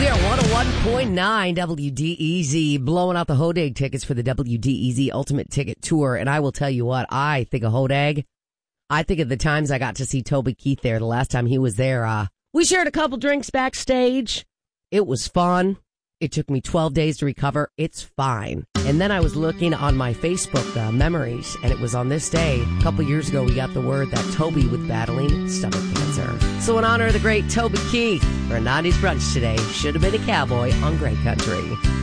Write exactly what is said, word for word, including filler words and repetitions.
We are one oh one point nine W D E Z, blowing out the Hodag tickets for the W D E Z Ultimate Ticket Tour. And I will tell you what, I think of Hodag. I think of the times I got to see Toby Keith there. The last time he was there, uh, we shared a couple drinks backstage. It was fun. It took me twelve days to recover. It's fine. And then I was looking on my Facebook uh, memories, and it was on this day, a couple years ago, we got the word that Toby was battling stomach cancer. So in honor of the great Toby Keith, for a nineties brunch today, should have been a cowboy on Great Country.